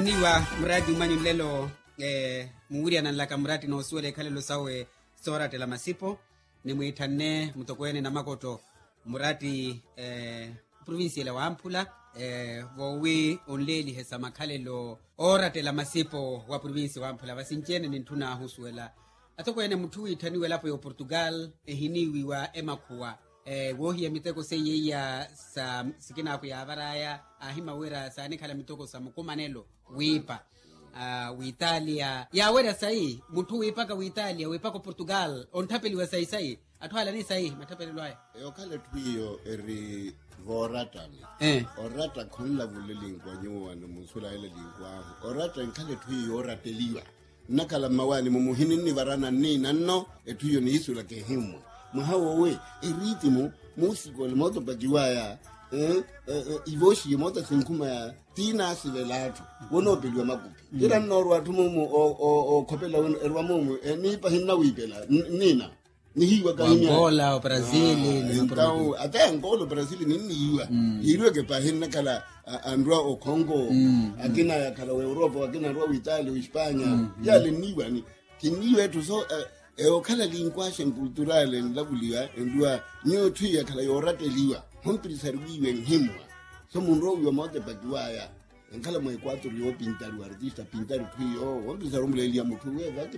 niwa mradi umanyu lelo muwiri analaka mradi na usuele kalelo sawe sora tela masipo ni muitane mutokwene na makoto mradi provinsi la Wampula wowi onleli hesa makalelo ora tela masipo wa provinsi Wampula basinjene nintuna husuela atokwene mtu itaniwe lapo yo Portugal hiniwi wa emakuwa wohi ya miteko seye ya sa sikina hapo ya avaraya ahima wera sa nikala mitoko sa mukumanelo wipa Italia ya wera sahi mtu wipaka Italia wipaka Portugal ontapeli wa sahi atwala ni sahi matapeli lwaya yo kale twiyo eri vorata orata khonla bulelingwa nyuwa no musula ile lingwa orata nkale twiyo orateliwa nakala mawani mumuhinini varana ni nanno etwiyo ni isula ke himu mahawo we eritimo musiko le moto bajiwaya ivoshi moto sinkuma ya tina sivelatu wono bilwa makupi ira norwa tumumu o kopela erwa mumu ni pahinna wibela nina ni hiwa kanya Angola o Brazil ni ata Angola Brazil ni hiwa hiwa ke pahinna kala andwa o Congo akina ya kala Europa akina ro Italia o Hispania yale niwa ni kiniwe tu so kala linguage culturale ndabuliwa ndua nyo twiya kala yorateliwa hompri serviwe nhimwa so munro yo mote bagiwaya nkala mo 4 yo pintaru artista pintaru twiyo hompri sarumle elia mutu we